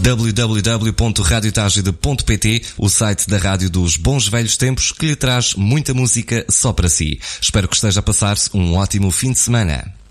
www.radiotagida.pt, o site da rádio dos bons velhos tempos que lhe traz muita música só para si. Espero que esteja a passar-se um ótimo fim de semana.